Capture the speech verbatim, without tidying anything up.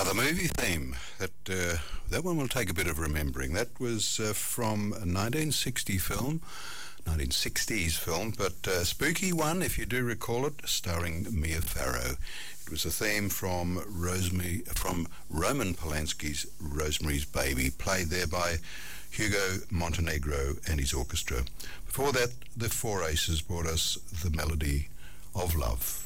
the movie theme. That uh, that one will take a bit of remembering. That was uh, from a nineteen sixty film, nineteen sixties film, but uh, spooky one, if you do recall it, starring Mia Farrow. It was a theme from Rosemary, from Roman Polanski's Rosemary's Baby, played there by Hugo Montenegro and his orchestra. Before that, the Four Aces brought us The Melody of Love.